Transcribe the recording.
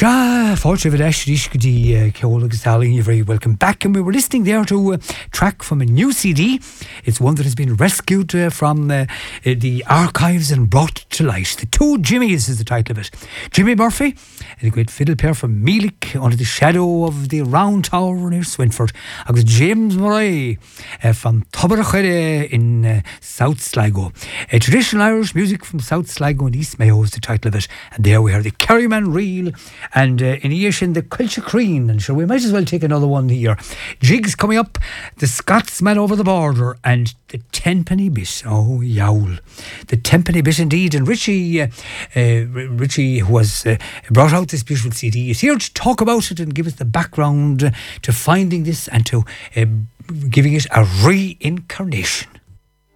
Sha, fortunate you're very welcome back. And we were listening there to a track from a new CD. It's one that has been rescued from the archives and brought to light. The Two Jimmies is the title of it. Jimmy Murphy and a great fiddle player from Meelick under the shadow of the Round Tower near Swinford. And was James Murray from Tuberchere in South Sligo. Traditional Irish music from South Sligo and East Mayo is the title of it. And there we heard the Kerryman Reel and in the Culture Crean. And sure, we might as well take another one here. Jigs coming up, the Scotsman over the border, and the Tenpenny Bit. Oh, yowl. The Tenpenny Bit indeed. And Richie, who has brought out this beautiful CD, is here to talk about it and give us the background to finding this and to giving it a reincarnation.